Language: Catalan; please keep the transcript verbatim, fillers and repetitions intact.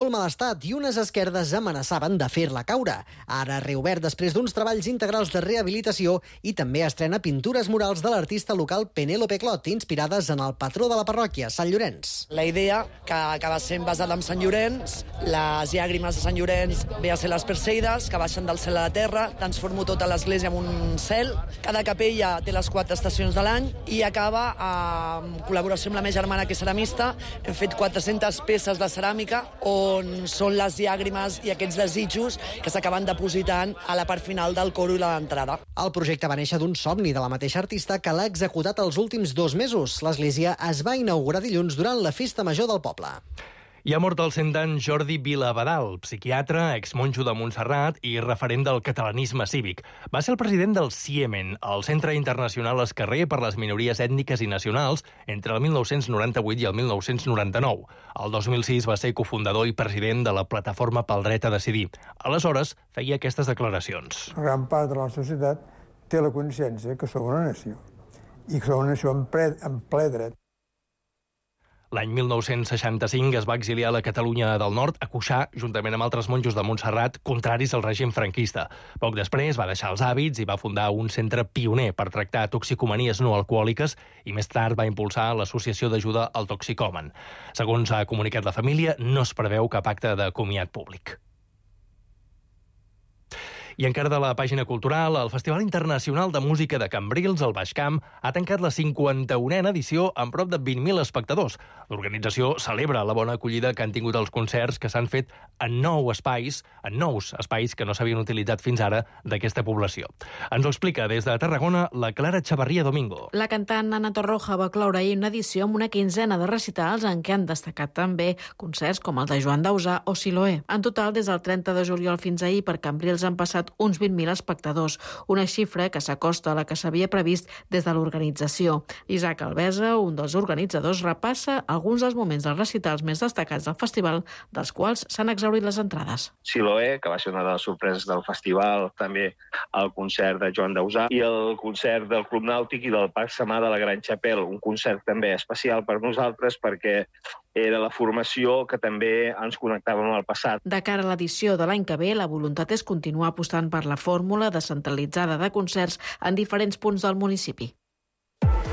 molt mal estat i unes esquerdes amenaçaven de fer-la caure. Ara reobert després d'uns treballs integrals de rehabilitació i també estrena pintures murals de l'artista local Penélope Clot, inspirades en el patró de la parròquia, Sant Llorenç. La idea, que acaba sent basada en Sant Llorenç, les llàgrimes de Sant Llorenç ve a ser les perseides, que baixen del cel a la terra, transformo tota l'església en un cel. Cada capella té les quatre estacions de l'any i acaba en col·laboració amb la meva germana, que és ceramista. Hem fet quatre-centes peces de ceràmica on són les llàgrimes i aquests desitjos que s'acaben depositant a la part final del coro i l'entrada. El projecte va néixer d'un somni de la mateixa artista que l'ha executat els últims dos mesos. L'església es va inaugurar dilluns durant la festa major del poble. Hi ha mort al cent anys Jordi Vila-Abadal, psiquiatre, exmonjo de Montserrat i referent del catalanisme cívic. Va ser el president del CIEMEN, el Centre Internacional Esquerrer per les Minories Ètniques i Nacionals, entre el mil nou-cents noranta-vuit i el mil nou-cents noranta-nou. El dos mil sis va ser cofundador i president de la Plataforma pel Dret a Decidir. Aleshores, feia aquestes declaracions. Gran part de la societat té la consciència que som una nació i que som una nació en ple, en ple dret. L'any mil nou-cents seixanta-cinc es va exiliar a la Catalunya del Nord a Cuixà, juntament amb altres monjos de Montserrat, contraris al règim franquista. Poc després va deixar els hàbits i va fundar un centre pioner per tractar toxicomanies no alcohòliques i més tard va impulsar l'Associació d'Ajuda al Toxicòman. Segons ha comunicat la família, no es preveu cap acte de comiat públic. I encara de la pàgina cultural, el Festival Internacional de Música de Cambrils, al Baix Camp, ha tancat la cinquanta-unena edició amb prop de vint mil espectadors. L'organització celebra la bona acollida que han tingut els concerts que s'han fet en nou espais, en nous espais que no s'havien utilitzat fins ara d'aquesta població. Ens ho explica des de Tarragona la Clara Chavarría Domingo. La cantant Ana Torroja va cloure ahir una edició amb una quinzena de recitals en què han destacat també concerts com el de Joan Dausà o Siloé. En total, des del trenta de juliol fins ahir, per Cambrils han passat uns vint mil espectadors, una xifra que s'acosta a la que s'havia previst des de l'organització. Isaac Albesa, un dels organitzadors, repassa alguns dels moments dels recitals més destacats del festival, dels quals s'han exhaurit les entrades. Siloé, que va ser una de les sorpreses del festival, també el concert de Joan Dausà i el concert del Club Nàutic i del Parc Samà de la Gran Chapelle, un concert també especial per nosaltres perquè era la formació que també ens connectava amb el passat. De cara a l'edició de l'any que ve, la voluntat és continuar apostant per la fórmula descentralitzada de concerts en diferents punts del municipi.